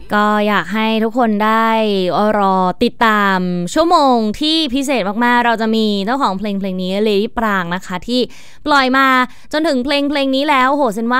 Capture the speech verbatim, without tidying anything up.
ก็อยากให้ทุกคนได้รอติดตามชั่วโมงที่พิเศษมากๆเราจะมีเจ้าของเพลงเพลงนี้เลดี้ปรางนะคะที่ปล่อยมาจนถึงเพลงเพลงนี้แล้วโหเซนว่า